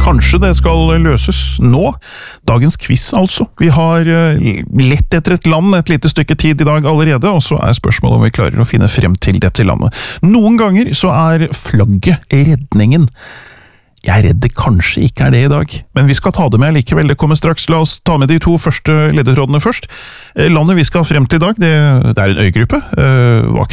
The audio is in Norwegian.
kanskje det skal løses nå. Dagens quiz altså. Vi har lett etter et land et lite stykke tid i dag allerede, og så er spørsmålet om vi klarer å finne frem til dette landet. Noen ganger så er flagget redningen. Jeg er redd det kanskje ikke er det i dag, men vi skal ta det med likevel. Det kommer straks. La oss ta med de to første ledetrådene først. Landet vi skal frem til i dag, det er en øygruppe.